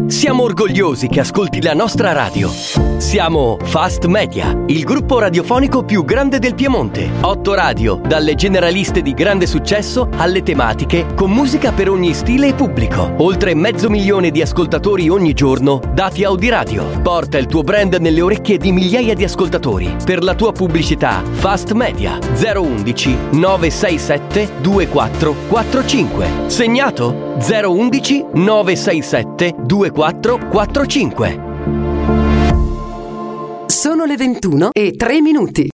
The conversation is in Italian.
Siamo orgogliosi che ascolti la nostra radio. Siamo Fast Media, il gruppo radiofonico più grande del Piemonte. 8 radio, dalle generaliste di grande successo alle tematiche, con musica per ogni stile e pubblico. Oltre 500.000 di ascoltatori ogni giorno, dati Audiradio. Porta il tuo brand nelle orecchie di migliaia di ascoltatori. Per la tua pubblicità, Fast Media 011 967 2445. Segnato? 011 967 2445. Sono le 21:03.